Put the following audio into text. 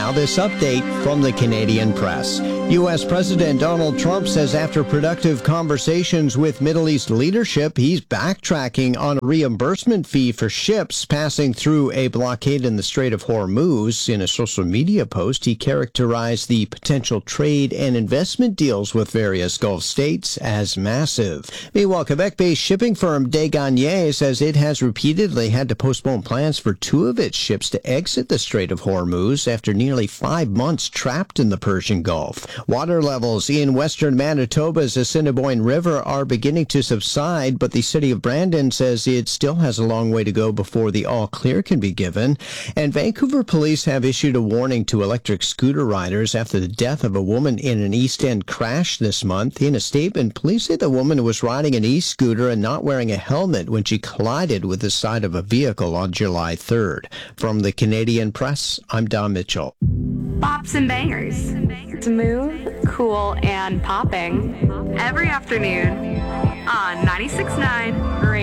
Now this update from the Canadian Press. U.S. President Donald Trump says after productive conversations with Middle East leadership, he's backtracking on a reimbursement fee for ships passing through a blockade in the Strait of Hormuz. In a social media post, he characterized the potential trade and investment deals with various Gulf states as massive. Meanwhile, Quebec-based shipping firm Desgagnés says it has repeatedly had to postpone plans for two of its ships to exit the Strait of Hormuz after nearly 5 months trapped in the Persian Gulf. Water levels in western Manitoba's Assiniboine River are beginning to subside, but the city of Brandon says it still has a long way to go before the all-clear can be given. And Vancouver police have issued a warning to electric scooter riders after the death of a woman in an East End crash this month. In a statement, police say the woman was riding an e-scooter and not wearing a helmet when she collided with the side of a vehicle on July 3rd. From the Canadian Press, I'm Don Mitchell. Bops and bangers. Smooth, cool, and popping. Every afternoon on 96.9 Radio.